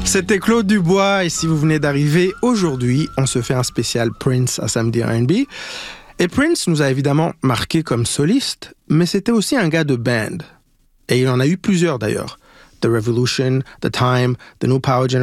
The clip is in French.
C'était Claude Dubois et si vous venez d'arriver aujourd'hui, on se fait un spécial Prince à Samedi R&B. Et Prince nous a évidemment marqué comme soliste, mais c'était aussi un gars de band. Et il en a eu plusieurs d'ailleurs. The Revolution, The Time, The New Power Generation.